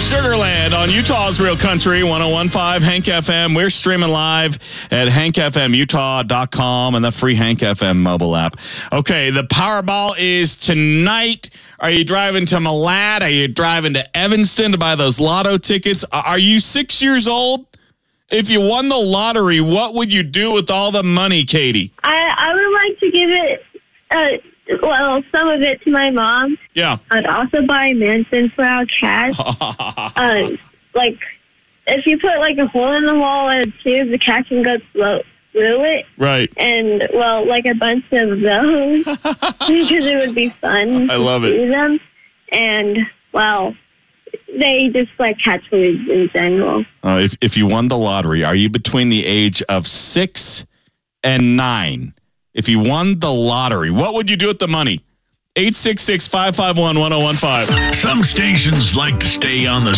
Sugarland on Utah's Real Country 101.5 Hank FM. We're streaming live at hankfmutah.com and the free Hank FM mobile app. Okay, the Powerball is tonight. Are you driving to Malad? Are you driving to Evanston to buy those lotto tickets? Are you 6 years old? If you won the lottery, what would you do with all the money, Katie? I would like to give it, some of it to my mom. Yeah. I'd also buy a mansion for our cat. If you put a hole in the wall and a tube, the cat can go through it. Right. And, a bunch of those because it would be fun. I love it. To do them. And, they just like cat food in general. If you won the lottery, are you between the age of 6 and 9? If you won the lottery, what would you do with the money? 866-551-1015. Some stations like to stay on the